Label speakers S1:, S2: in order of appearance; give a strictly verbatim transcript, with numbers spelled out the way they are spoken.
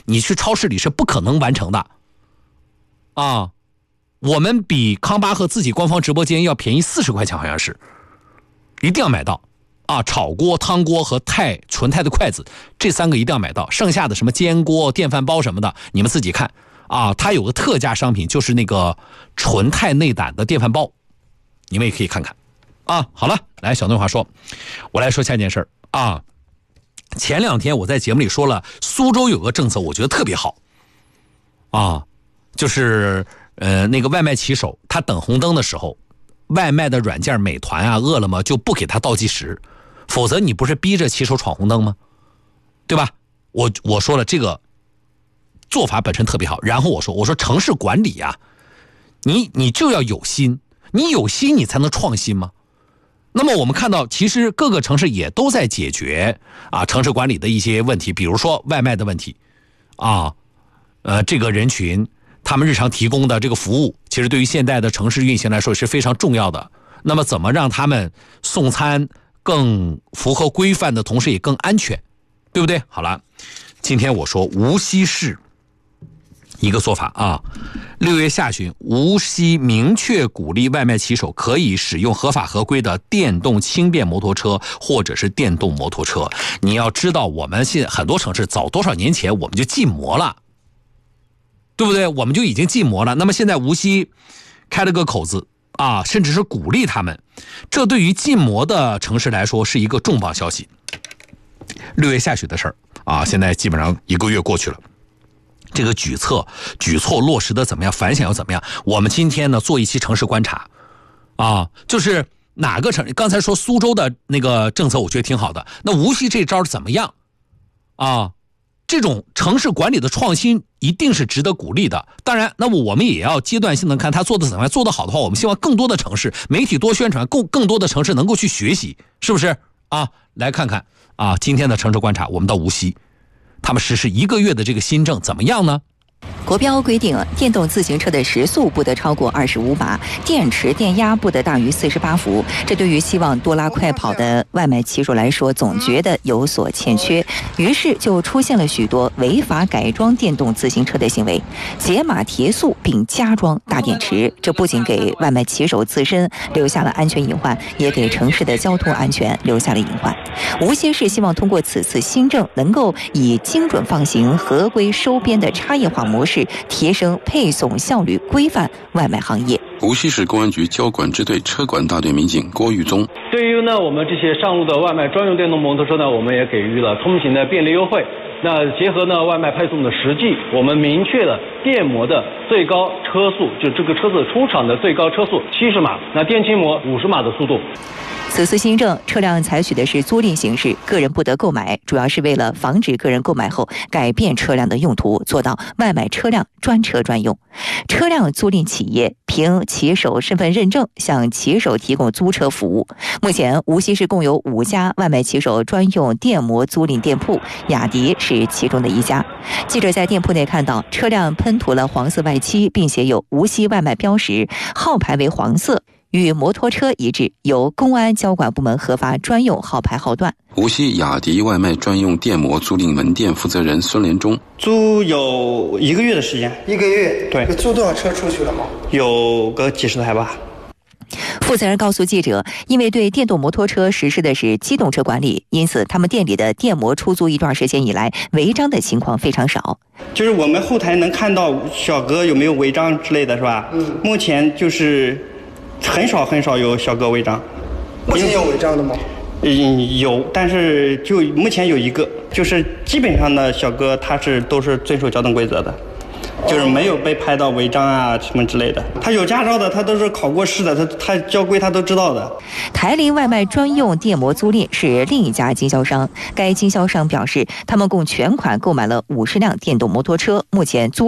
S1: 你去超市里是不可能完成的啊。我们比康巴赫自己官方直播间要便宜四十块钱，好像是，一定要买到啊！炒锅、汤锅和钛纯钛的筷子，这三个一定要买到。剩下的什么煎锅、电饭煲什么的，你们自己看啊。它有个特价商品，就是那个纯钛内胆的电饭煲，你们也可以看看啊。好了，来小东话说，我来说下一件事啊。前两天我在节目里说了，苏州有个政策，我觉得特别好啊，就是呃那个外卖骑手，他等红灯的时候，外卖的软件美团啊、饿了么就不给他倒计时，否则你不是逼着骑手闯红灯吗？对吧？我我说了，这个做法本身特别好。然后我说，我说城市管理啊，你你就要有心，你有心你才能创新吗？那么我们看到，其实各个城市也都在解决啊城市管理的一些问题，比如说外卖的问题啊，呃，这个人群他们日常提供的这个服务，其实对于现代的城市运行来说是非常重要的。那么怎么让他们送餐更符合规范的同时也更安全，对不对？好了，今天我说无锡市一个做法啊，六月下旬，无锡明确鼓励外卖骑手可以使用合法合规的电动轻便摩托车或者是电动摩托车。你要知道，我们现在很多城市早多少年前我们就禁摩了，对不对？我们就已经禁摩了。那么现在无锡开了个口子啊，甚至是鼓励他们，这对于禁摩的城市来说是一个重磅消息。六月下旬的事儿啊，现在基本上一个月过去了。这个举措举措落实的怎么样，反响又怎么样？我们今天呢做一期城市观察啊，就是哪个城，刚才说苏州的那个政策我觉得挺好的，那无锡这招怎么样啊？这种城市管理的创新一定是值得鼓励的。当然，那么我们也要阶段性的看他做的怎么样，做得好的话，我们希望更多的城市媒体多宣传，更更多的城市能够去学习，是不是啊？来看看啊，今天的城市观察，我们到无锡。他们实施一个月的这个新政怎么样呢？
S2: 国标规定，电动自行车的时速不得超过二十五码，电池电压不得大于四十八伏。这对于希望多拉快跑的外卖骑手来说，总觉得有所欠缺，于是就出现了许多违法改装电动自行车的行为，解码提速并加装大电池。这不仅给外卖骑手自身留下了安全隐患，也给城市的交通安全留下了隐患。无锡市希望通过此次新政，能够以精准放行、合规收编的差异化模式，提升配送效率，规范外卖行业。
S3: 无锡市公安局交管支队车管大队民警郭玉宗，
S4: 对于呢我们这些上路的外卖专用电动摩托车呢，我们也给予了通行的便利优惠。那结合呢外卖配送的实际，我们明确了电摩的最高车速，就这个车子出厂的最高车速七十码，那电轻摩五十码的速度。
S2: 此次新政，车辆采取的是租赁形式，个人不得购买，主要是为了防止个人购买后改变车辆的用途，做到外卖车辆专车专用。车辆租赁企业凭骑手身份认证向骑手提供租车服务。目前，无锡市共有五家外卖骑手专用电摩租赁店铺，雅迪是其中的一家。记者在店铺内看到，车辆喷涂了黄色外漆，并写有无锡外卖标识，号牌为黄色。与摩托车一致，由公安交管部门核发专用号牌号段。
S3: 无锡雅迪外卖专用电摩租赁门店负责人孙连忠，
S5: 租有一个月的时间。
S6: 一个月？
S5: 对。
S6: 租多少车出去了吗？
S5: 有个几十台吧。
S2: 负责人告诉记者，因为对电动摩托车实施的是机动车管理，因此他们店里的电摩出租一段时间以来，违章的情况非常少。
S5: 就是我们后台能看到小哥有没有违章之类的，是吧？嗯。目前就是很少很少有小哥违章。
S6: 目前有违章的吗？
S5: 嗯，有，但是就目前有一个，就是基本上的小哥他是都是遵守交通规则的，就是没有被拍到违章啊什么之类的。他有驾照的，他都是考过试的，他他交规他都知道的。
S2: 台铃外卖专用电摩租赁是另一家经销商，该经销商表示，他们共全款购买了五十辆电动摩托车，目前租